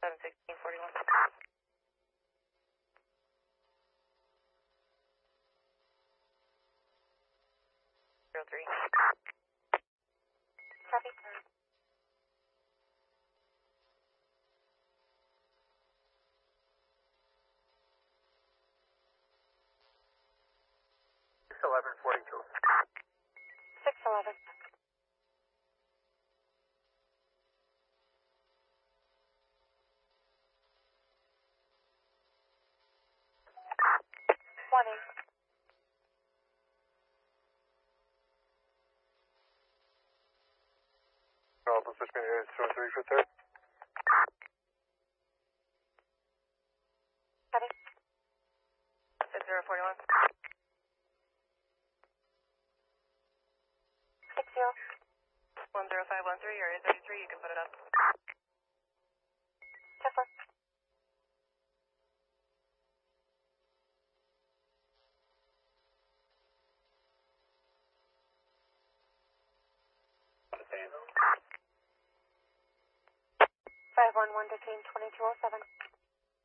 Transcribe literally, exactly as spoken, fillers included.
seven sixteen forty-one. Zero three. Copy. six eleven forty-two. Six eleven. Twenty. Alpha switch me to zero three for third. Copy. Six zero forty-one. Six zero. One zero five one three, area thirty-three, you can put it up. Kessler. Five one one detain twenty two oh seven.